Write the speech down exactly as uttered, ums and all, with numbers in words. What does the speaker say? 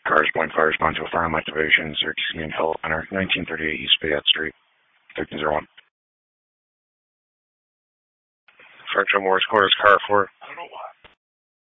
Cars point fire respond to a firearm activation. Syracuse Community Health Center, nineteen thirty-eight East Fayette Street, thirteen oh one. Fire Morris Quarters, car four.